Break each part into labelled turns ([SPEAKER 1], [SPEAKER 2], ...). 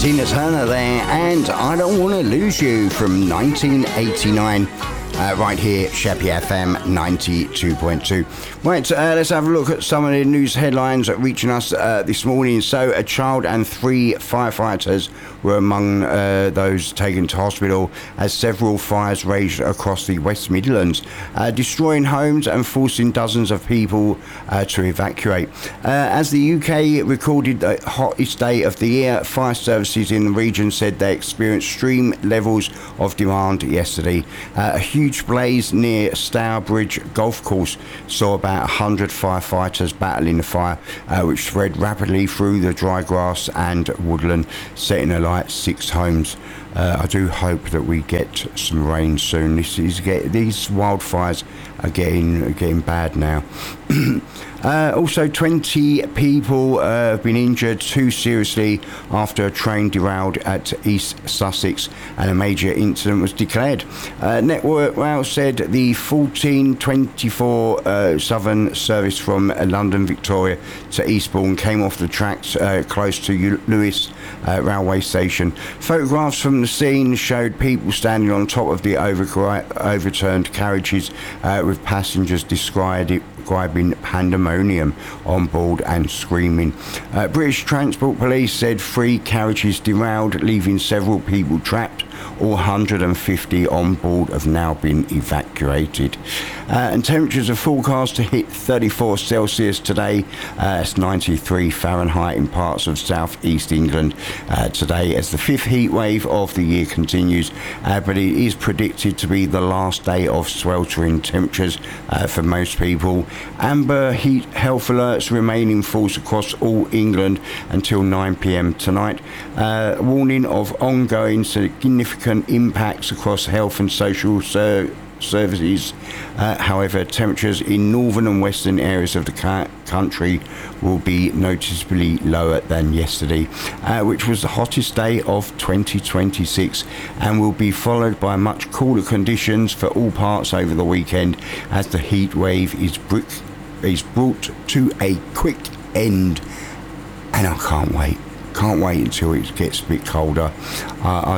[SPEAKER 1] Tina Turner there, and I Don't Want to Lose You from 1989. Right here, Sheppey FM 92.2. Right, let's have a look at some of the news headlines reaching us this morning. So, a child and 3 firefighters were among those taken to hospital as several fires raged across the West Midlands, destroying homes and forcing dozens of people to evacuate. As the UK recorded the hottest day of the year, fire services in the region said they experienced extreme levels of demand yesterday. A huge blaze near Stourbridge Golf Course saw about 100 firefighters battling the fire, which spread rapidly through the dry grass and woodland, setting alight 6 homes. I do hope that we get some rain soon. These wildfires are getting bad now. Also, 20 people have been injured, 2 seriously, after a train derailed at East Sussex and a major incident was declared. Network Rail said the 1424 Southern service from London Victoria to Eastbourne came off the tracks close to Lewes railway station. Photographs from the scene showed people standing on top of the overturned carriages, with passengers describing pandemonium on board and screaming. British Transport Police said 3 carriages derailed, leaving several people trapped. All 150 on board have now been evacuated. And temperatures are forecast to hit 34 Celsius today. It's 93 Fahrenheit in parts of southeast England today, as the 5th heat wave of the year continues. But it is predicted to be the last day of sweltering temperatures for most people. Amber heat health alerts remain in force across all England until 9 p.m. tonight. Warning of ongoing significant impacts across health and social services. However, temperatures in northern and western areas of the country will be noticeably lower than yesterday, which was the hottest day of 2026, and will be followed by much cooler conditions for all parts over the weekend, as the heat wave is brought to a quick end. And I can't wait until it gets a bit colder. I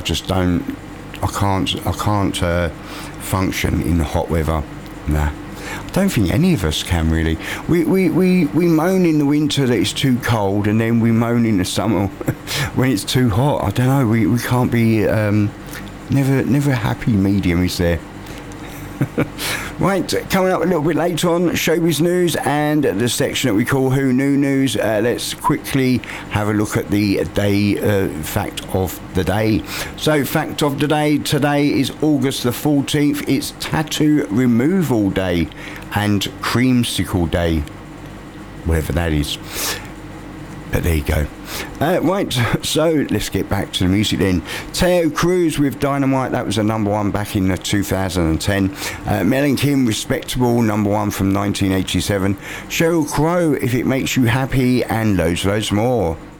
[SPEAKER 1] can't function in the hot weather. Nah, I don't think any of us can really. We moan in the winter that it's too cold, and then we moan in the summer when it's too hot. I don't know. We can't be never a happy medium, is there? Right, coming up a little bit later on, Showbiz News and the section that we call Who Knew News. Let's quickly have a look at the day fact of the day. So, fact of the day today is August the 14th. It's Tattoo Removal Day and Creamsicle Day, whatever that is. But there you go. Right, so let's get back to the music then. Teo Cruz with Dynamite, that was a number 1 back in 2010. Mel and Kim, Respectable, number 1 from 1987. Sheryl Crow, If It Makes You Happy, and loads more.